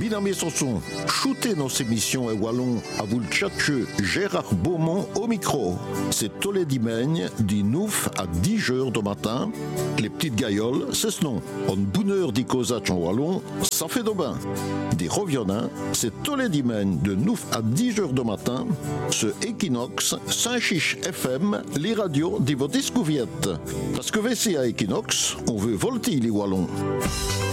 Binamé Sanson, shootez nos émissions et wallon à vous le tchatcheux Gérard Beaumont au micro. C'est tous les dimanches, du 9 à 10 heures du matin. Les petites gailloles, c'est ce nom. En bonne heure d'y causer en wallon, ça fait de bain. Des reviennants, c'est tous les dimanches de 9 à 10 heures du matin. Ce Equinox, Saint-Chiche FM, les radios de votre escouviette. Parce que VC à Equinox, on veut volter les wallons.